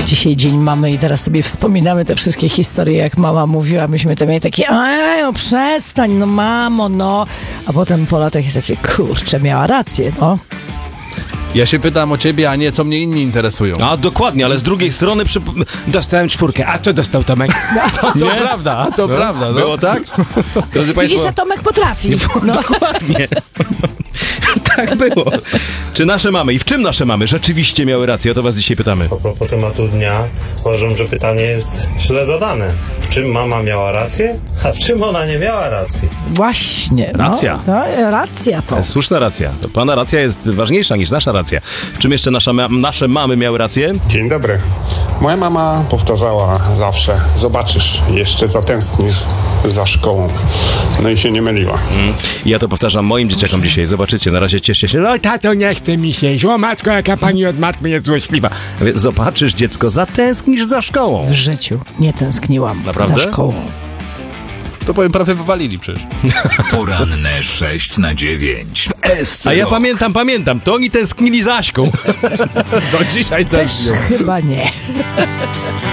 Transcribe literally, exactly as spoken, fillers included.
dzisiaj dzień mamy i teraz sobie wspominamy te wszystkie historie, jak mama mówiła, myśmy to mieli takie, ej, no przestań, no mamo, no. A potem po latach jest takie, kurczę, miała rację, no. Ja się pytam o ciebie, a nie co mnie inni interesują. A dokładnie, ale z drugiej strony przy... dostałem czwórkę. A co dostał Tomek? To prawda, a to No, prawda. No. Było tak? Drodzy Widzisz, Państwo, a Tomek potrafi. No. dokładnie. Tak było. Czy nasze mamy i w czym nasze mamy rzeczywiście miały rację? O to was dzisiaj pytamy. A propos tematu dnia, uważam, że pytanie jest źle zadane. W czym mama miała rację, a w czym ona nie miała racji? Właśnie. No, Racja. To, racja to. Słuszna racja. To pana racja jest ważniejsza niż nasza racja. W czym jeszcze nasza, nasze mamy miały rację? Dzień dobry. Moja mama powtarzała zawsze, zobaczysz, jeszcze zatęsknisz za szkołą. No i się nie myliła. Mm. Ja to powtarzam moim dzieciakom dzisiaj. Zobaczycie, na razie cieszcie się. Oj, tato, nie chce mi się. O matko, jaka pani od matmy jest złośliwa. Zobaczysz, dziecko, zatęsknisz za szkołą. W życiu nie tęskniłam Naprawdę? za szkołą. To powiem, prawie wywalili przecież. Poranne sześć na dziewięć w S C A ja Rock. pamiętam, pamiętam. To oni tęsknili za Aśką. Do dzisiaj Też tęsknią. chyba nie.